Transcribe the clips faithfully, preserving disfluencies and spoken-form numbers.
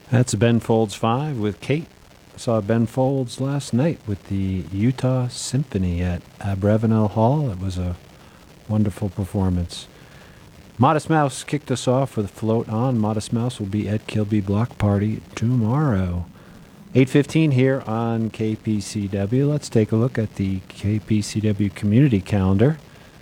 That's Ben Folds five with Kate. I saw Ben Folds last night with the Utah Symphony at Abravanel Hall. It was a wonderful performance. Modest Mouse kicked us off with Float On. Modest Mouse will be at Kilby Block Party tomorrow. eight fifteen here on K P C W. Let's take a look at the K P C W community calendar.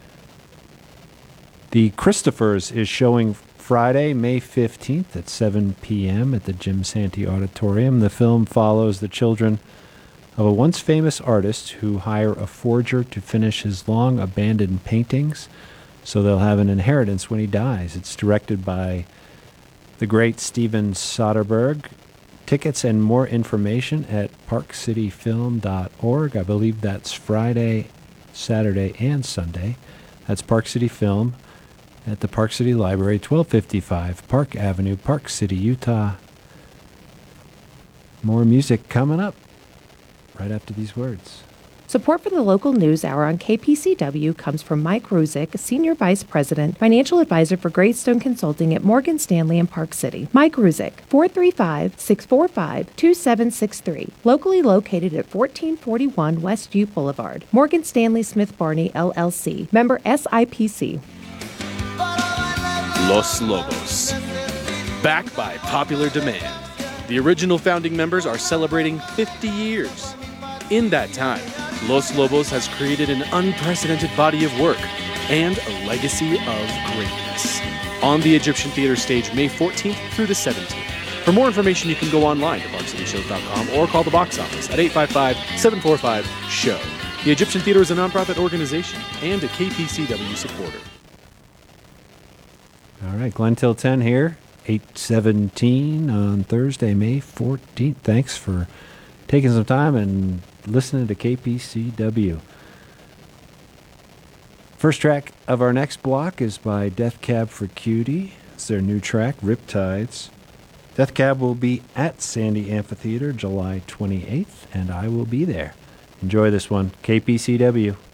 The Christophers is showing Friday, May fifteenth at seven p.m. at the Jim Santee Auditorium. The film follows the children of a once famous artist who hire a forger to finish his long abandoned paintings so they'll have an inheritance when he dies. It's directed by the great Steven Soderbergh. Tickets and more information at park city film dot org. I believe that's Friday, Saturday, and Sunday. That's Park City Film at the Park City Library, twelve fifty-five Park Avenue, Park City, Utah. More music coming up right after these words. Support for the local news hour on K P C W comes from Mike Ruzick, Senior Vice President, Financial Advisor for Greystone Consulting at Morgan Stanley in Park City. Mike Ruzick, four three five, six four five, two seven six three. Locally located at fourteen forty-one West Butte Boulevard. Morgan Stanley Smith Barney, L L C. Member S I P C. Los Lobos. Back by popular demand. The original founding members are celebrating fifty years. In that time, Los Lobos has created an unprecedented body of work and a legacy of greatness. On the Egyptian Theater stage, May fourteenth through the seventeenth. For more information, you can go online to park city shows dot com or call the box office at eight five five, seven four five, S H O W. The Egyptian Theater is a nonprofit organization and a K P C W supporter. All right, Glenn Till ten here, eight seventeen on Thursday, May fourteenth. Thanks for taking some time and listening to K P C W. First track of our next block is by Death Cab for Cutie. It's their new track, Riptides. Death Cab will be at Sandy Amphitheater July twenty-eighth, and I will be there. Enjoy this one, K P C W.